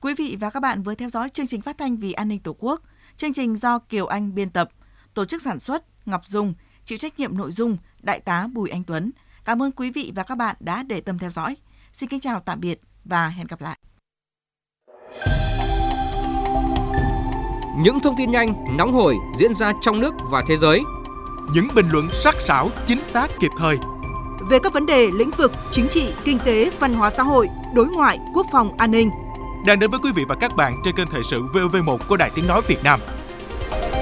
Quý vị và các bạn vừa theo dõi chương trình phát thanh Vì an ninh Tổ quốc. Chương trình do Kiều Anh biên tập, tổ chức sản xuất Ngọc Dung, chịu trách nhiệm nội dung Đại tá Bùi Anh Tuấn. Cảm ơn quý vị và các bạn đã để tâm theo dõi. Xin kính chào tạm biệt và hẹn gặp lại. Những thông tin nhanh, nóng hổi diễn ra trong nước và thế giới. Những bình luận sắc sảo, chính xác, kịp thời về các vấn đề lĩnh vực chính trị, kinh tế, văn hóa xã hội, đối ngoại, quốc phòng, an ninh đang đến với quý vị và các bạn trên kênh Thời sự VOV1 của Đài Tiếng nói Việt Nam.